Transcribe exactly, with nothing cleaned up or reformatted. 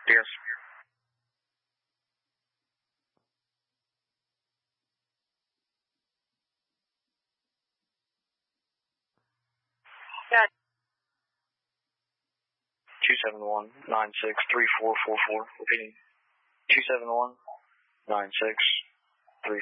Yes. Yeah. two seven one, nine six, three four four four. Repeating. two seven one, nine six,